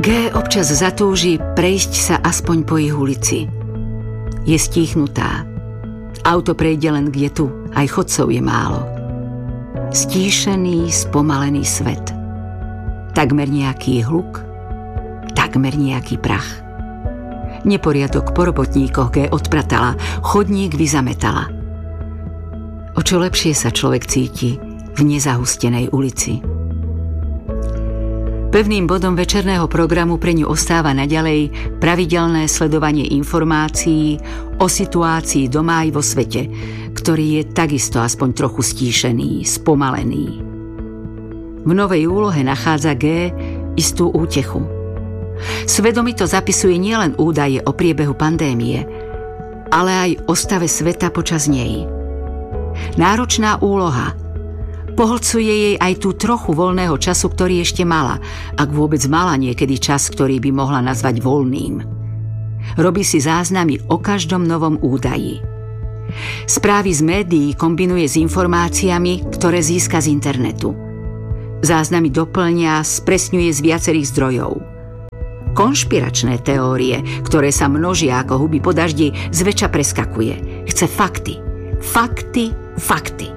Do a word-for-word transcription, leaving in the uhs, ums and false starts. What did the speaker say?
G občas zatúži prejsť sa aspoň po ich ulici. Je stíchnutá. Auto prejde len kde tu, aj chodcov je málo. Stíšený, spomalený svet. Takmer nejaký hluk, takmer nejaký prach. Neporiadok po robotníkoch G odpratala, chodník vyzametala. O čo lepšie sa človek cíti v nezahustenej ulici. Pevným bodom večerného programu pre ňu ostáva naďalej pravidelné sledovanie informácií o situácii doma aj vo svete, ktorý je takisto aspoň trochu stíšený, spomalený. V novej úlohe nachádza G istú útechu. Svedomito zapisuje nielen údaje o priebehu pandémie, ale aj o stave sveta počas nej. Náročná úloha. Pohlcuje jej aj tú trochu voľného času, ktorý ešte mala, ak vôbec mala niekedy čas, ktorý by mohla nazvať voľným. Robí si záznamy o každom novom údaji. Správy z médií kombinuje s informáciami, ktoré získa z internetu. Záznamy doplňa, spresňuje z viacerých zdrojov. Konšpiračné teórie, ktoré sa množia ako huby po daždi, zväčša preskakuje. Chce fakty. Fakty, fakty.